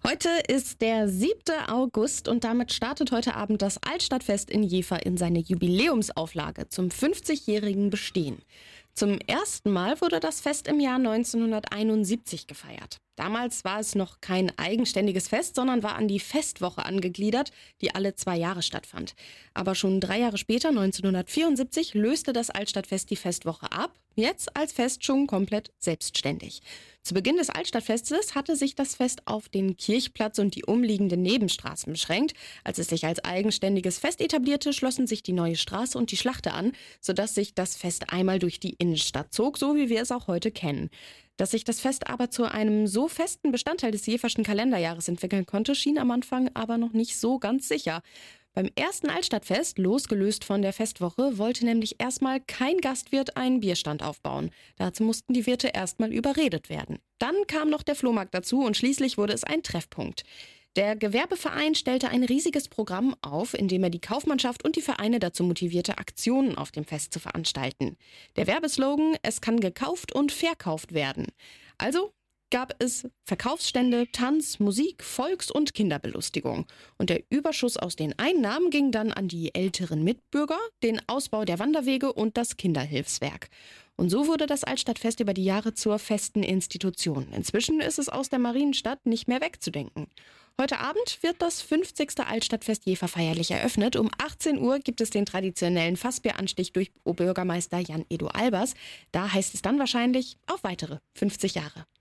Heute ist der 7. August und damit startet heute Abend das Altstadtfest in Jever in seine Jubiläumsauflage zum 50-jährigen Bestehen. Zum ersten Mal wurde das Fest im Jahr 1971 gefeiert. Damals war es noch kein eigenständiges Fest, sondern war an die Festwoche angegliedert, die alle 2 Jahre stattfand. Aber schon 3 Jahre später, 1974, löste das Altstadtfest die Festwoche ab, jetzt als Fest schon komplett selbstständig. Zu Beginn des Altstadtfestes hatte sich das Fest auf den Kirchplatz und die umliegenden Nebenstraßen beschränkt. Als es sich als eigenständiges Fest etablierte, schlossen sich die Neue Straße und die Schlachte an, sodass sich das Fest einmal durch die Innenstadt zog, so wie wir es auch heute kennen. Dass sich das Fest aber zu einem so festen Bestandteil des Jeverschen Kalenderjahres entwickeln konnte, schien am Anfang aber noch nicht so ganz sicher. Beim ersten Altstadtfest, losgelöst von der Festwoche, wollte nämlich erstmal kein Gastwirt einen Bierstand aufbauen. Dazu mussten die Wirte erstmal überredet werden. Dann kam noch der Flohmarkt dazu und schließlich wurde es ein Treffpunkt. Der Gewerbeverein stellte ein riesiges Programm auf, in dem er die Kaufmannschaft und die Vereine dazu motivierte, Aktionen auf dem Fest zu veranstalten. Der Werbeslogan: Es kann gekauft und verkauft werden. Also gab es Verkaufsstände, Tanz, Musik, Volks- und Kinderbelustigung. Und der Überschuss aus den Einnahmen ging dann an die älteren Mitbürger, den Ausbau der Wanderwege und das Kinderhilfswerk. Und so wurde das Altstadtfest über die Jahre zur festen Institution. Inzwischen ist es aus der Marienstadt nicht mehr wegzudenken. Heute Abend wird das 50. Altstadtfest Jever feierlich eröffnet. Um 18 Uhr gibt es den traditionellen Fassbieranstich durch Bürgermeister Jan-Edo Albers. Da heißt es dann wahrscheinlich auf weitere 50 Jahre.